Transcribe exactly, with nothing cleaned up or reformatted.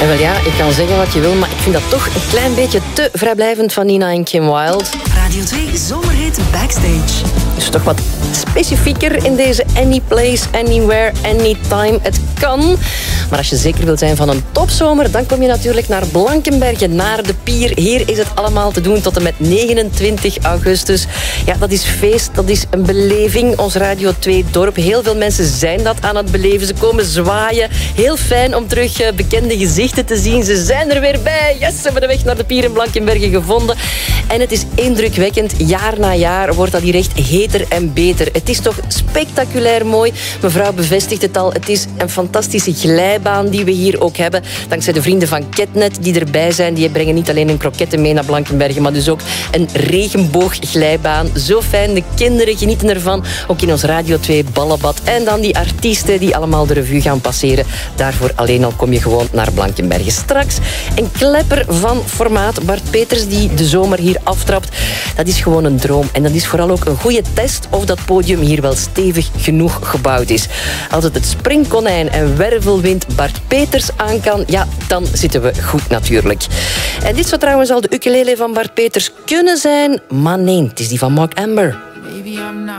En wel ja, ik kan zeggen wat je wil, maar ik vind dat toch een klein beetje te vrijblijvend van Nina en Kim Wilde. Radio twee Zomerhit Backstage. Dus toch wat specifieker in deze any place, anywhere, anytime. Het kan. Maar als je zeker wilt zijn van een topzomer, dan kom je natuurlijk naar Blankenbergen, naar de pier. Hier is het allemaal te doen tot en met negenentwintig augustus. Ja, dat is feest, dat is een beleving. Ons Radio twee dorp. Heel veel mensen zijn dat aan het beleven. Ze komen zwaaien. Heel fijn om terug bekende gezichten te zien. Ze zijn er weer bij. Yes, ze hebben de weg naar de pier in Blankenbergen gevonden. En het is indrukwekkend. Jaar na jaar wordt dat hier echt heter en beter. Het is toch spectaculair mooi. Mevrouw bevestigt het al. Het is een fantastische glijbaan die we hier ook hebben. Dankzij de vrienden van Ketnet die erbij zijn. Die brengen niet alleen een kroketten mee naar Blankenbergen, maar dus ook een regenboogglijbaan. Zo fijn. De kinderen genieten ervan. Ook in ons Radio twee ballenbad. En dan die artiesten die allemaal de revue gaan passeren. Daarvoor alleen al kom je gewoon naar Blankenbergen. Straks een klepper van formaat. Bart Peters die de zomer hier aftrapt. Dat is gewoon een droom. En dat is vooral ook een goede test of dat podium hier wel stevig genoeg gebouwd is. Als het het springkonijn en wervelwind Bart Peters aan kan, ja, dan zitten we goed natuurlijk. En dit zou trouwens al de ukulele van Bart Peters kunnen zijn, maar nee, het is die van Mark Amber. Maybe I'm not